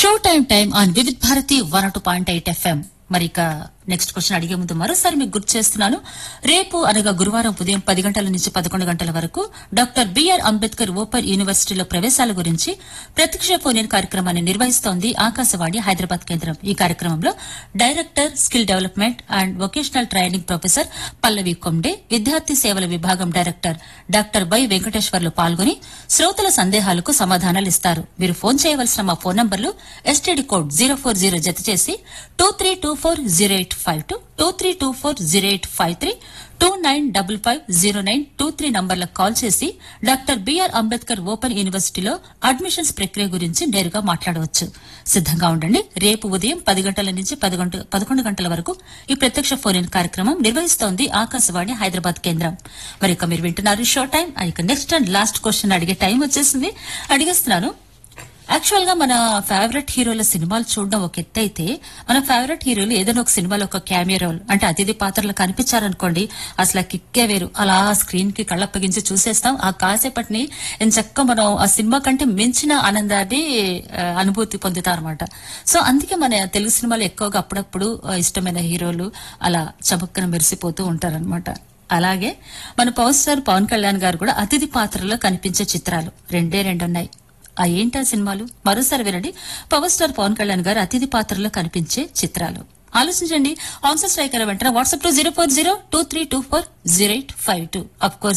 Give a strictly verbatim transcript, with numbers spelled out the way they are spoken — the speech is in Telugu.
Show time time on Vividh Bharati one two point eight FM. మరి ఇక నెక్స్ట్ క్వశ్చన్ అడిగే ముందు మరోసారి మీకు గుర్తు చేస్తున్నాను. రేపు అనగా గురువారం ఉదయం పది గంటల నుంచి పదకొండు గంటల వరకు డాక్టర్ బిఆర్ అంబేద్కర్ ఓపెన్ యూనివర్సిటీలో ప్రవేశాల గురించి ప్రత్యక్ష ఫోన్ ఇన్ కార్యక్రమాన్ని నిర్వహిస్తోంది ఆకాశవాణి హైదరాబాద్ కేంద్రం. ఈ కార్యక్రమంలో director skill development and vocational training professor పల్లవి కొండే, విద్యార్థి సేవల విభాగం డైరెక్టర్ డాక్టర్ వై వెంకటేశ్వర్లు పాల్గొని శ్రోతల సందేహాలకు సమాధానాలు ఇస్తారు. మీరు ఫోన్ చేయవలసిన మా ఫోన్ నంబర్లు STD code zero four zero జత చేసి two three two four zero eight five two two three two four zero eight five three two nine double five zero nine two three నంబర్లకు call చేసి డాక్టర్ బిఆర్ అంబేద్కర్ ఓపెన్ యూనివర్సిటీలో అడ్మిషన్స్ ప్రక్రియ గురించి నేరుగా మాట్లాడవచ్చు. సిద్దంగా ఉండండి. రేపు ఉదయం పది గంటల నుంచి పదకొండు గంటల వరకు ఈ ప్రత్యక్ష ఫోన్ ఇన్ కార్యక్రమం నిర్వహిస్తోంది ఆకాశవాణి హైదరాబాద్ కేంద్రం. మరి ఇక మీరు వింటున్నారు షో టైం. ఇక నెక్స్ట్ అండ్ లాస్ట్ క్వశ్చన్ అడిగే టైం వచ్చేసింది. అడిగేస్తున్నాను. యాక్చువల్ గా మన ఫేవరెట్ హీరోల సినిమాలు చూడడం ఒక ఎత్తు అయితే, మన ఫేవరెట్ హీరోలు ఏదైనా ఒక సినిమాలో ఒక క్యామియో రోల్ అంటే అతిథి పాత్రలు కనిపించారనుకోండి, అసలు ఆ కిక్కే వేరు. అలా స్క్రీన్ కి కళ్ళప్పగించి చూసేస్తాం. ఆ కాసేపటిని ఎంచక్క మనం ఆ సినిమా కంటే మించిన ఆనందాన్ని అనుభూతి పొందుతాం అనమాట. సో అందుకే మన తెలుగు సినిమాలు ఎక్కువగా అప్పుడప్పుడు ఇష్టమైన హీరోలు అలా చమక్కన మెరిసిపోతూ ఉంటారనమాట. అలాగే మన పవర్ స్టార్ పవన్ కళ్యాణ్ గారు కూడా అతిథి పాత్రలో కనిపించే చిత్రాలు రెండే రెండున్నాయి. ఆ ఏంటా సినిమాలు? మరోసారి వినండి. పవర్ స్టార్ పవన్ కళ్యాణ్ గారు అతిథి పాత్రలో కనిపించే చిత్రాలు. ఆలోచించండి. ఆన్సర్ స్ట్రైకర్ వెంటనే WhatsApp to zero four zero two three two four zero eight five two. Of course